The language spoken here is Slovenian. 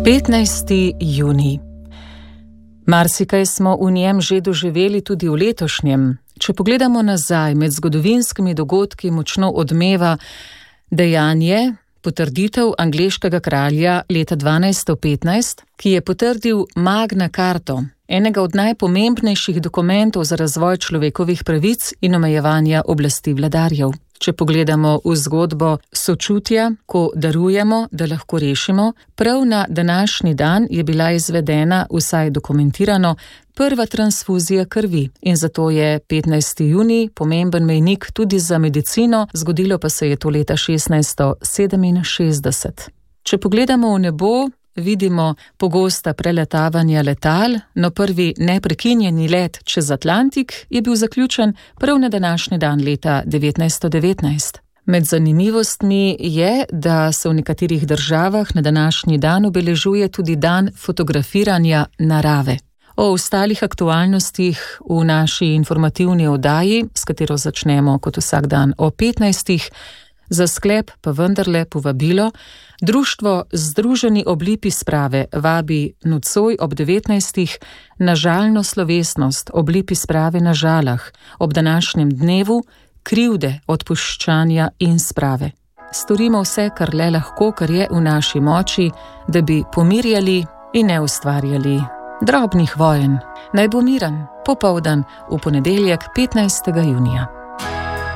15. junij. Marsikaj smo v njem že doživeli tudi v letošnjem. Če pogledamo nazaj, med zgodovinskimi dogodki močno odmeva dejanje, potrditev angleškega kralja leta 1215, ki je potrdil Magna Carto, enega od najpomembnejših dokumentov za razvoj človekovih pravic in omejevanja oblasti vladarjev. Če pogledamo v zgodbo sočutja, ko darujemo, da lahko rešimo, prav na današnji dan je bila izvedena, vsaj dokumentirano, prva transfuzija krvi in zato je 15. junij pomemben mejnik tudi za medicino, zgodilo pa se je to leta 1667. Če pogledamo v nebo, vidimo pogosta preletavanja letal, no prvi neprekinjeni let čez Atlantik je bil zaključen prav na današnji dan leta 1919. Med zanimivostmi je, da se v nekaterih državah na današnji dan obeležuje tudi dan fotografiranja narave. O ostalih aktualnostih v naši informativni oddaji, s katero začnemo kot vsak dan o 15. Za sklep pa vendarle povabilo. Društvo Združeni oblipi sprave vabi nocoj ob 19. na žalno slovesnost oblipi sprave na žalah ob današnjem dnevu krivde, odpuščanja in sprave. Storimo vse, kar le lahko, kar je v naši moči, da bi pomirjali in ne ustvarjali drobnih vojen. Naj bo miren popoldan v ponedeljek 15. junija.